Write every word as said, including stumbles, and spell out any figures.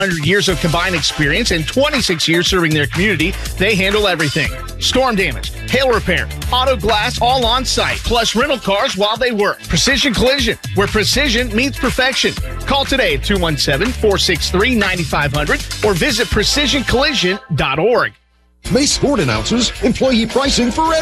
one hundred years of combined experience and twenty-six years serving their community, they handle everything. Storm damage, hail repair, auto glass, all on site, plus rental cars while they work. Precision Collision, where precision meets perfection. Call today at two one seven, four six three, nine five zero zero or visit precision collision dot org. May Sport announces employee pricing for